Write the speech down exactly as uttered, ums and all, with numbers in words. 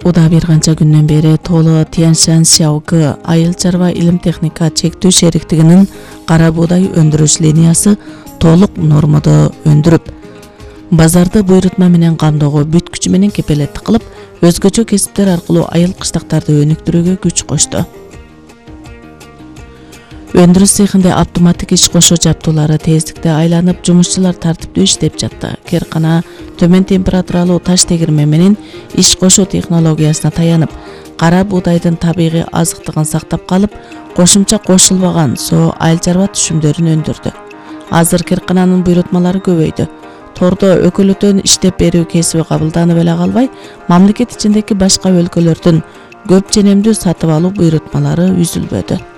Уда бир канча күндөн бери Тооло Тяньшань Сяогы айыл чарба илим техника чектүү шериктигинин кара буудай өндүрүш линиясы толук нормада өндүрүп, базарды буйрутма менен камдоого бүт күчү менен кепелеттик кылып, өзгөчө кесиптер аркылуу айыл кыштактарды өнүктүрүүгө күч кошту. Өндүрүш цехинде автоматик иш кошуу жабдуулары тездикте айланып, жумушчулар тартиптүү иштеп жатты. Керкана төмөн температуралуу таш тегирмен менен иш кошуу технологиясына таянып, кара буудайдын табигый азыктыгын сактап калып, кошумча кошулбаган соо айыл чарба түшүмдөрүн өндүрдү. Азыр керкананын буйрутмалары көбөйдү. Тордо өкөлөтөн иштеп берүү кесиби кабылданып эле калбай, мамлекет ичиндеги башка өлкөлөрдүн көп ченемдүү сатып алуу буйрутмалары үзүлбөдү.